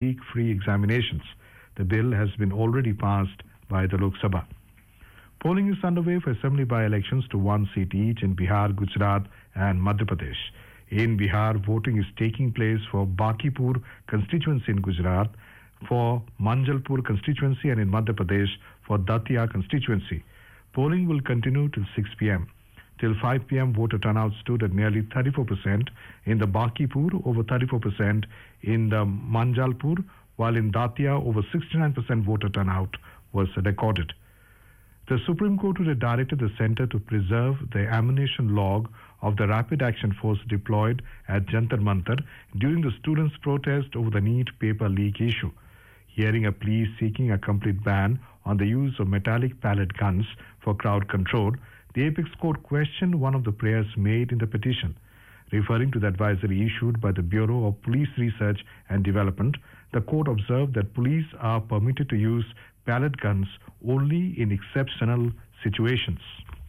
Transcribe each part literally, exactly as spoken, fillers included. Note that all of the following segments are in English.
leak-free examinations. The bill has been already passed by the Lok Sabha. Polling is underway for assembly by-elections to one seat each in Bihar, Gujarat and Madhya Pradesh. In Bihar, voting is taking place for Bakipur constituency in Gujarat, for Manjalpur constituency, and in Madhya Pradesh for Datia constituency. Polling will continue till six p m Till five p m voter turnout stood at nearly thirty-four percent in the Bakipur, over thirty-four percent in the Manjalpur, while in Datia over sixty-nine percent voter turnout was recorded. The Supreme Court would have directed the centre to preserve the ammunition log of the Rapid Action Force deployed at Jantar Mantar during the students' protest over the NEET paper leak issue. Hearing a plea seeking a complete ban on the use of metallic pellet guns for crowd control, the Apex Court questioned one of the prayers made in the petition. Referring to the advisory issued by the Bureau of Police Research and Development, the court observed that police are permitted to use pellet guns only in exceptional situations.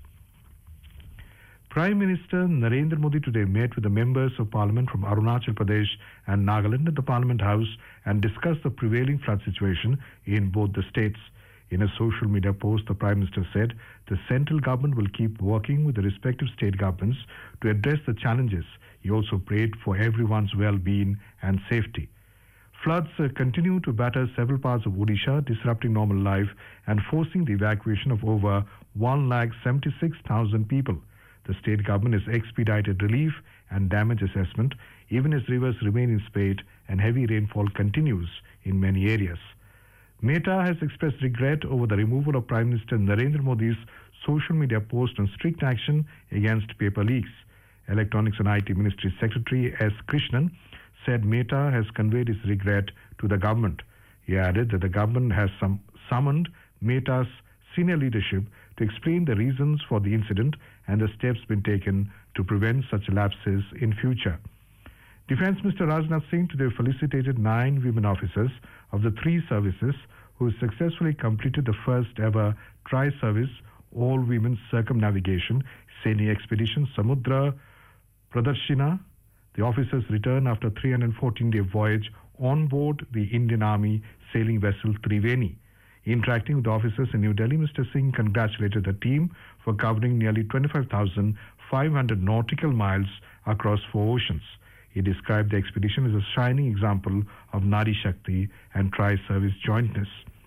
Prime Minister Narendra Modi today met with the members of Parliament from Arunachal Pradesh and Nagaland at the Parliament House and discussed the prevailing flood situation in both the states. In a social media post, the Prime Minister said the central government will keep working with the respective state governments to address the challenges. He also prayed for everyone's well-being and safety. Floods uh, continue to batter several parts of Odisha, disrupting normal life and forcing the evacuation of over one lakh seventy-six thousand people. The state government has expedited relief and damage assessment, even as rivers remain in spate and heavy rainfall continues in many areas. Meta has expressed regret over the removal of Prime Minister Narendra Modi's social media post on strict action against paper leaks. Electronics and I T Ministry Secretary S. Krishnan said Meta has conveyed his regret to the government. He added that the government has some summoned Meta's senior leadership to explain the reasons for the incident and the steps being taken to prevent such lapses in future. Defence Minister Rajnath Singh today felicitated nine women officers of the three services who successfully completed the first ever tri-service all-women circumnavigation sailing expedition Samudra Pradarshina. The officers returned after a three hundred fourteen day voyage on board the Indian Army sailing vessel Triveni. Interacting with the officers in New Delhi, Mister Singh congratulated the team for covering nearly twenty-five thousand five hundred nautical miles across four oceans. He described the expedition as a shining example of Nari Shakti and tri-service jointness.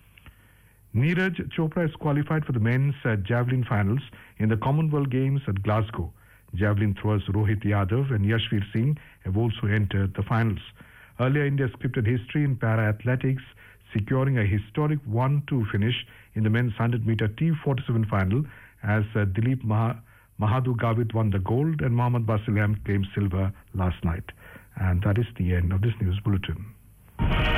Neeraj Chopra is qualified for the men's uh, javelin finals in the Commonwealth Games at Glasgow. Javelin throwers Rohit Yadav and Yashveer Singh have also entered the finals. Earlier, India scripted history in para-athletics, securing a historic one two finish in the men's one hundred meter T forty-seven final as uh, Dilip Mah- Mahadhu Gavit won the gold and Mohammad Basilham claimed silver last night. And that is the end of this news bulletin.